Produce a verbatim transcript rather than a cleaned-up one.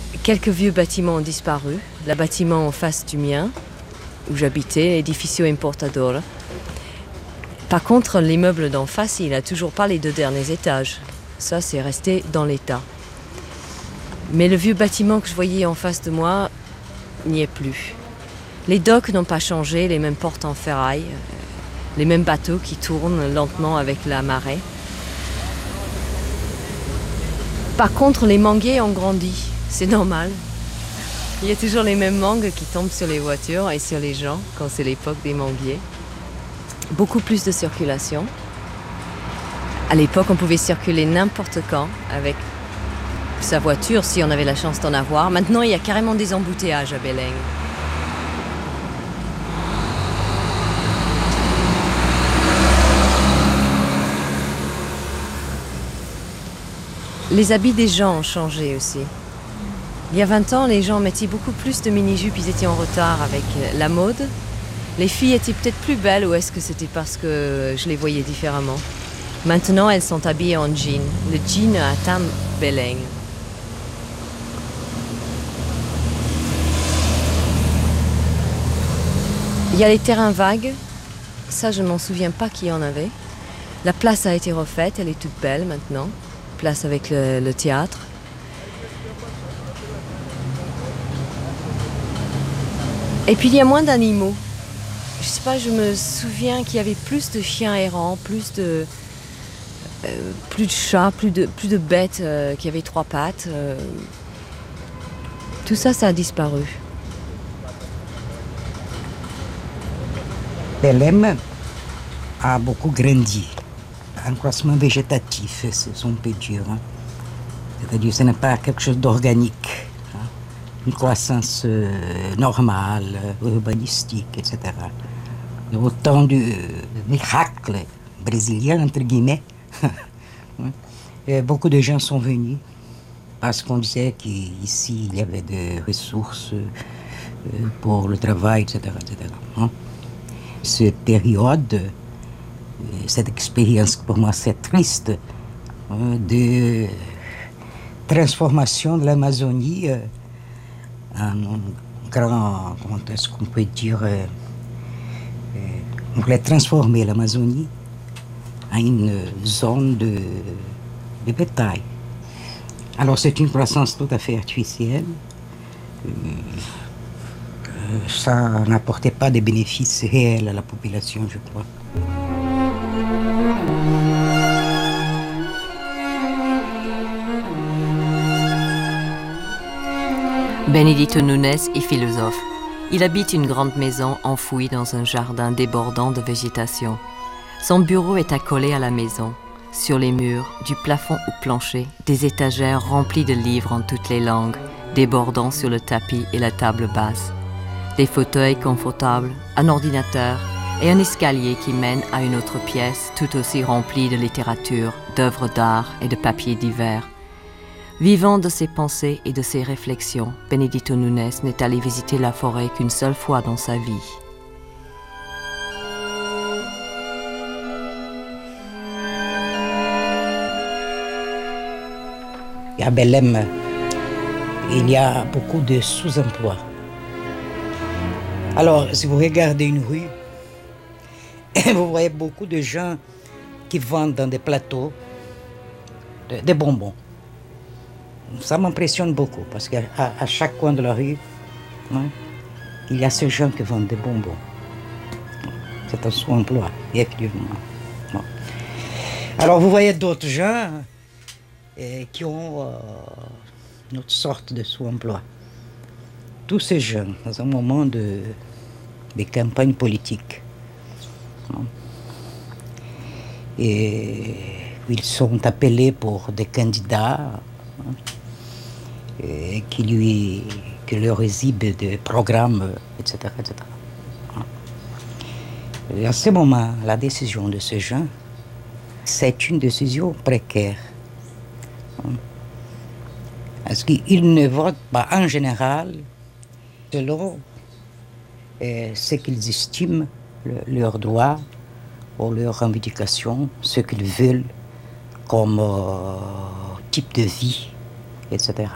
Quelques vieux bâtiments ont disparu. Le bâtiment en face du mien, où j'habitais, Edificio Importador. Par contre, l'immeuble d'en face, il n'a toujours pas les deux derniers étages. Ça, c'est resté dans l'état. Mais le vieux bâtiment que je voyais en face de moi n'y est plus. Les docks n'ont pas changé, les mêmes portes en ferraille, les mêmes bateaux qui tournent lentement avec la marée. Par contre, les manguiers ont grandi, c'est normal. Il y a toujours les mêmes mangues qui tombent sur les voitures et sur les gens quand c'est l'époque des manguiers. Beaucoup plus de circulation. À l'époque, on pouvait circuler n'importe quand avec sa voiture si on avait la chance d'en avoir. Maintenant, il y a carrément des embouteillages à Belém. Les habits des gens ont changé aussi. Il y a vingt ans, les gens mettaient beaucoup plus de mini-jupes, ils étaient en retard avec la mode. Les filles étaient peut-être plus belles, ou est-ce que c'était parce que je les voyais différemment? Maintenant, elles sont habillées en jean. Le jean a atteint Belém. Il y a les terrains vagues. Ça, je ne m'en souviens pas qui en avait. La place a été refaite, elle est toute belle maintenant. Place avec le, le théâtre. Et puis il y a moins d'animaux. Je sais pas, je me souviens qu'il y avait plus de chiens errants, plus de, euh, plus de chats, plus de, plus de bêtes euh, qui avaient trois pattes. Euh. Tout ça, ça a disparu. Belém a beaucoup grandi. Un croissement végétatif, on peut dire. Hein. C'est-à-dire que ce n'est pas quelque chose d'organique. Hein. Une croissance euh, normale, urbanistique, et cetera. Autant de miracles brésiliens, entre guillemets. Et beaucoup de gens sont venus parce qu'on disait qu'ici, il y avait des ressources euh, pour le travail, et cetera et cetera. Hein. Cette période, cette expérience pour moi c'est triste, de transformation de l'Amazonie en un grand, comment est-ce qu'on peut dire, on voulait transformer l'Amazonie en une zone de, de bétail. Alors c'est une croissance tout à fait artificielle. Ça n'apportait pas de bénéfices réels à la population, je crois. Benedito Nunes est philosophe. Il habite une grande maison enfouie dans un jardin débordant de végétation. Son bureau est accolé à la maison. Sur les murs, du plafond au plancher, des étagères remplies de livres en toutes les langues, débordant sur le tapis et la table basse. Des fauteuils confortables, un ordinateur et un escalier qui mène à une autre pièce tout aussi remplie de littérature, d'œuvres d'art et de papiers divers. Vivant de ses pensées et de ses réflexions, Benedito Nunes n'est allé visiter la forêt qu'une seule fois dans sa vie. À Belém, il y a beaucoup de sous-emplois. Alors, si vous regardez une rue, vous voyez beaucoup de gens qui vendent dans des plateaux des bonbons. Ça m'impressionne beaucoup parce qu'à à chaque coin de la rue, hein, il y a ces gens qui vendent des bonbons. C'est un sous-emploi, effectivement. Bon. Alors vous voyez d'autres gens euh, qui ont euh, une autre sorte de sous-emploi. Tous ces jeunes, dans un moment de, de campagne politique, hein, et ils sont appelés pour des candidats, hein, et qui, lui, qui leur exhibent des programmes, et cetera et cetera. Et à ce moment, la décision de ces gens, c'est une décision précaire. Parce qu'ils ne votent pas en général selon euh, ce qu'ils estiment le, leurs droits ou leurs revendications, ce qu'ils veulent comme euh, type de vie, et cetera.